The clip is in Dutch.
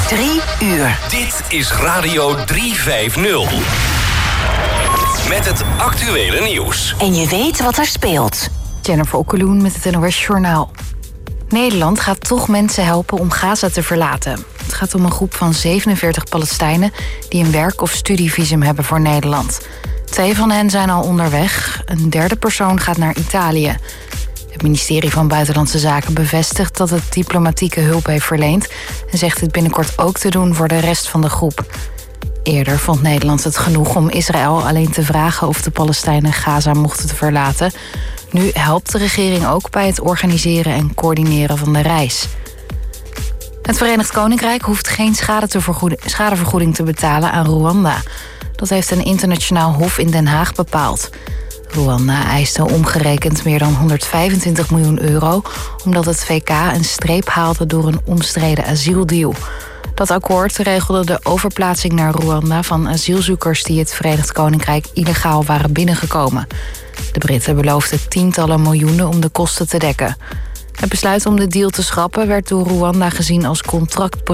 3 uur. Dit is Radio 350. Met het actuele nieuws. En je weet wat er speelt. Jennifer Okkeloen met het NOS Journaal. Nederland gaat toch mensen helpen om Gaza te verlaten. Het gaat om een groep van 47 Palestijnen die een werk- of studievisum hebben voor Nederland. 2 van hen zijn al onderweg. Een derde persoon gaat naar Italië. Het ministerie van Buitenlandse Zaken bevestigt dat het diplomatieke hulp heeft verleend en zegt dit binnenkort ook te doen voor de rest van de groep. Eerder vond Nederland het genoeg om Israël alleen te vragen of de Palestijnen Gaza mochten te verlaten. Nu helpt de regering ook bij het organiseren en coördineren van de reis. Het Verenigd Koninkrijk hoeft geen schadevergoeding te betalen aan Rwanda. Dat heeft een internationaal hof in Den Haag bepaald. Rwanda eiste omgerekend meer dan 125 miljoen euro... omdat het VK een streep haalde door een omstreden asieldeal. Dat akkoord regelde de overplaatsing naar Rwanda van asielzoekers die het Verenigd Koninkrijk illegaal waren binnengekomen. De Britten beloofden tientallen miljoenen om de kosten te dekken. Het besluit om de deal te schrappen werd door Rwanda gezien als contractbreuk.